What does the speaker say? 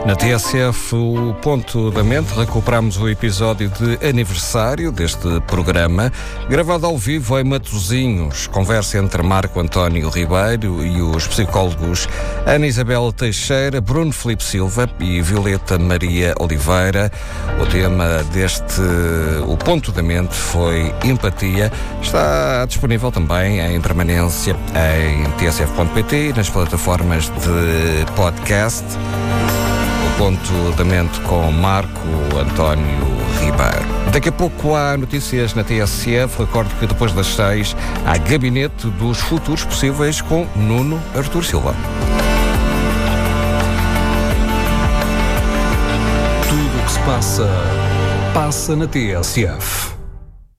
Na TSF, o Ponto da Mente, recuperamos o episódio de aniversário deste programa, gravado ao vivo em Matosinhos. Conversa entre Marco António Ribeiro e os psicólogos Ana Isabel Teixeira, Bruno Filipe Silva e Violeta Maria Oliveira. O tema o Ponto da Mente foi empatia. Está disponível também em permanência em tsf.pt e nas plataformas de podcast. Ponto da Mente com Marco António Ribeiro. Daqui a pouco há notícias na TSF. Recordo que depois das 6 há Gabinete dos Futuros Possíveis com Nuno Artur Silva. Tudo o que se passa na TSF.